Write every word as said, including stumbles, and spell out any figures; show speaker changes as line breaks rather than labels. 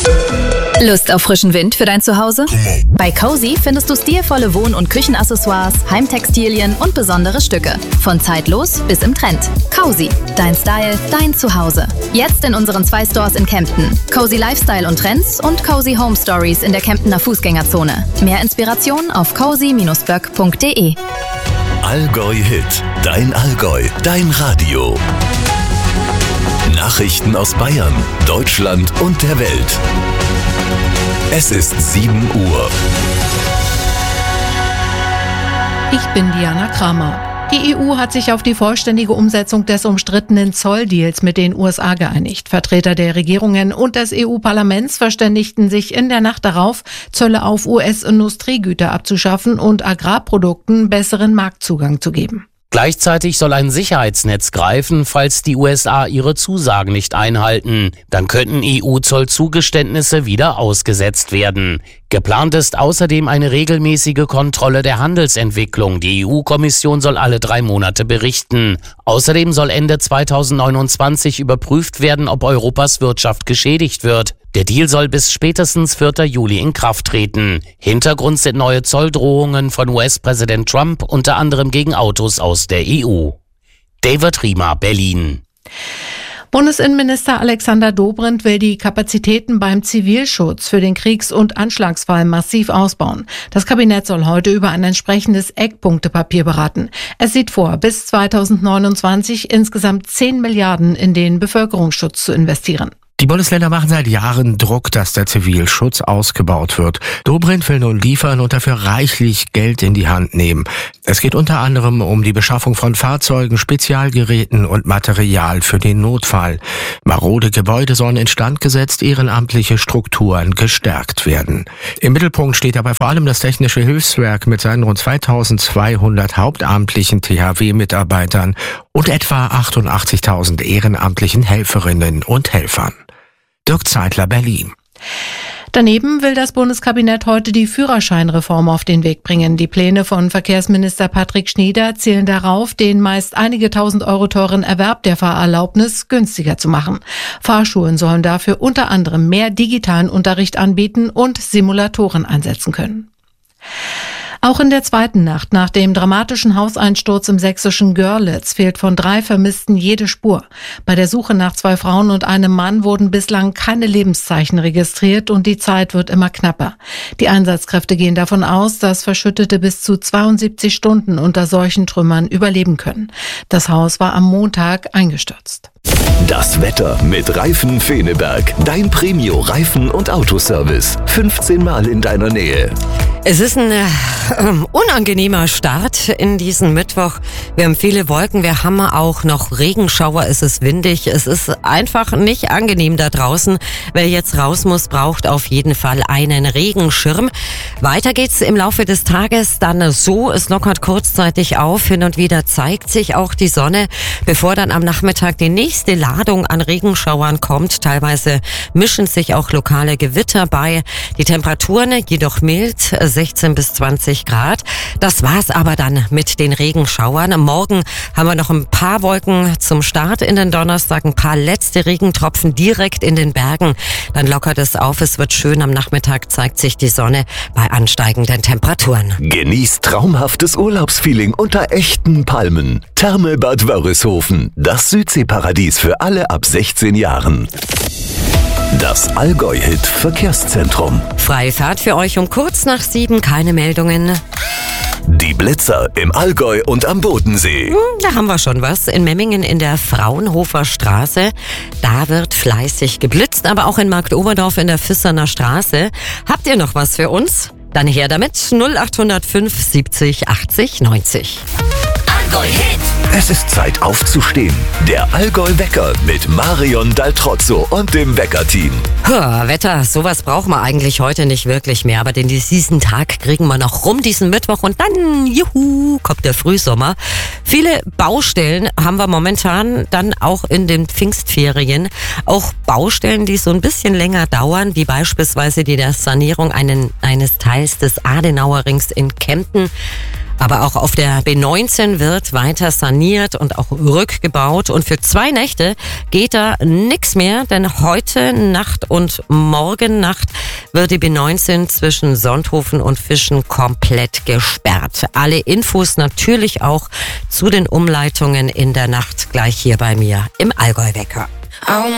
Lust auf frischen Wind für dein Zuhause? Bei Cozy findest du stilvolle Wohn- und Küchenaccessoires, Heimtextilien und besondere Stücke. Von zeitlos bis im Trend. Cozy, dein Style, dein Zuhause. Jetzt in unseren zwei Stores in Kempten. Cozy Lifestyle und Trends und Cozy Home Stories in der Kemptener Fußgängerzone. Mehr Inspiration auf cozy Bindestrich böck Punkt de.
Allgäu Hit, dein Allgäu, dein Radio. Nachrichten aus Bayern, Deutschland und der Welt. Es ist sieben Uhr.
Ich bin Diana Kramer. Die E U hat sich auf die vollständige Umsetzung des umstrittenen Zolldeals mit den U S A geeinigt. Vertreter der Regierungen und des E U-Parlaments verständigten sich in der Nacht darauf, Zölle auf U S-Industriegüter abzuschaffen und Agrarprodukten besseren Marktzugang zu geben.
Gleichzeitig soll ein Sicherheitsnetz greifen, falls die U S A ihre Zusagen nicht einhalten. Dann könnten E U-Zollzugeständnisse wieder ausgesetzt werden. Geplant ist außerdem eine regelmäßige Kontrolle der Handelsentwicklung. Die E U-Kommission soll alle drei Monate berichten. Außerdem soll Ende zweitausendneunundzwanzig überprüft werden, ob Europas Wirtschaft geschädigt wird. Der Deal soll bis spätestens vierten Juli in Kraft treten. Hintergrund sind neue Zolldrohungen von U S-Präsident Trump, unter anderem gegen Autos aus der E U. David Riemer, Berlin.
Bundesinnenminister Alexander Dobrindt will die Kapazitäten beim Zivilschutz für den Kriegs- und Anschlagsfall massiv ausbauen. Das Kabinett soll heute über ein entsprechendes Eckpunktepapier beraten. Es sieht vor, bis zweitausendneunundzwanzig insgesamt zehn Milliarden in den Bevölkerungsschutz zu investieren.
Die Bundesländer machen seit Jahren Druck, dass der Zivilschutz ausgebaut wird. Dobrindt will nun liefern und dafür reichlich Geld in die Hand nehmen. Es geht unter anderem um die Beschaffung von Fahrzeugen, Spezialgeräten und Material für den Notfall. Marode Gebäude sollen instand gesetzt, ehrenamtliche Strukturen gestärkt werden. Im Mittelpunkt steht dabei vor allem das Technische Hilfswerk mit seinen rund zweitausendzweihundert hauptamtlichen T H W-Mitarbeitern und etwa achtundachtzigtausend ehrenamtlichen Helferinnen und Helfern. Dirk Zeitler, Berlin.
Daneben will das Bundeskabinett heute die Führerscheinreform auf den Weg bringen. Die Pläne von Verkehrsminister Patrick Schnieder zielen darauf, den meist einige tausend Euro teuren Erwerb der Fahrerlaubnis günstiger zu machen. Fahrschulen sollen dafür unter anderem mehr digitalen Unterricht anbieten und Simulatoren einsetzen können. Auch in der zweiten Nacht nach dem dramatischen Hauseinsturz im sächsischen Görlitz fehlt von drei Vermissten jede Spur. Bei der Suche nach zwei Frauen und einem Mann wurden bislang keine Lebenszeichen registriert und die Zeit wird immer knapper. Die Einsatzkräfte gehen davon aus, dass Verschüttete bis zu zweiundsiebzig Stunden unter solchen Trümmern überleben können. Das Haus war am Montag eingestürzt.
Das Wetter mit Reifen Feneberg. Dein Premio Reifen- und Autoservice. fünfzehn Mal in deiner Nähe.
Es ist ein äh, unangenehmer Start in diesen Mittwoch. Wir haben viele Wolken, wir haben auch noch Regenschauer, es ist windig. Es ist einfach nicht angenehm da draußen. Wer jetzt raus muss, braucht auf jeden Fall einen Regenschirm. Weiter geht's im Laufe des Tages dann so. Es lockert kurzzeitig auf, hin und wieder zeigt sich auch die Sonne, bevor dann am Nachmittag die nächste Ladung an Regenschauern kommt. Teilweise mischen sich auch lokale Gewitter bei. Die Temperaturen jedoch mild, sechzehn bis zwanzig Grad. Das war's aber dann mit den Regenschauern. Morgen haben wir noch ein paar Wolken zum Start in den Donnerstag, ein paar letzte Regentropfen direkt in den Bergen. Dann lockert es auf, es wird schön. Am Nachmittag zeigt sich die Sonne bei ansteigenden Temperaturen.
Genießt traumhaftes Urlaubsfeeling unter echten Palmen. Therme Bad Wörishofen, das Südseeparadies für alle ab sechzehn Jahren. Das Allgäu-Hit Verkehrszentrum.
Freie Fahrt für euch um kurz nach sieben, keine Meldungen.
Die Blitzer im Allgäu und am Bodensee.
Hm, da haben wir schon was. In Memmingen in der Fraunhofer Straße. Da wird fleißig geblitzt, aber auch in Marktoberdorf in der Fisserner Straße. Habt ihr noch was für uns? Dann her damit. null acht null fünf siebzig achtzig neunzig.
Allgäu-Hit. Es ist Zeit aufzustehen. Der Allgäu-Wecker mit Marion Daltrozzo und dem Wecker-Team.
Puh, Wetter, sowas braucht man eigentlich heute nicht wirklich mehr. Aber den diesen Tag kriegen wir noch rum, diesen Mittwoch. Und dann, juhu, kommt der Frühsommer. Viele Baustellen haben wir momentan dann auch in den Pfingstferien. Auch Baustellen, die so ein bisschen länger dauern, wie beispielsweise die der Sanierung einen, eines Teils des Adenauerrings in Kempten. Aber auch auf der B neunzehn wird weiter saniert und auch rückgebaut. Und für zwei Nächte geht da nichts mehr, denn heute Nacht und morgen Nacht wird die B neunzehn zwischen Sonthofen und Fischen komplett gesperrt. Alle Infos natürlich auch zu den Umleitungen in der Nacht gleich hier bei mir im Allgäu-Wecker.